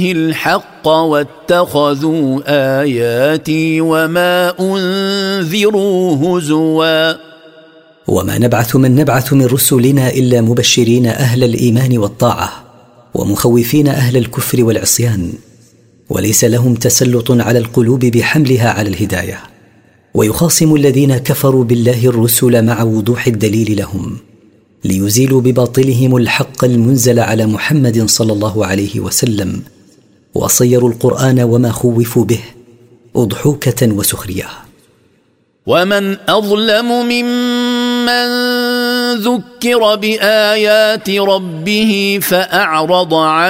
الحق واتخذوا آياتي وما أنذروا هزوا. وما نبعث من نبعث من رسلنا إلا مبشرين أهل الإيمان والطاعة ومخوفين أهل الكفر والعصيان، وليس لهم تسلط على القلوب بحملها على الهداية. ويخاصم الذين كفروا بالله الرسل مع وضوح الدليل لهم ليزيلوا بباطلهم الحق المنزل على محمد صلى الله عليه وسلم، وصيروا القرآن وما خوفوا به أضحوكة وسخرية. ومن أظلم ممن ذكر بآيات ربه فأعرض عنه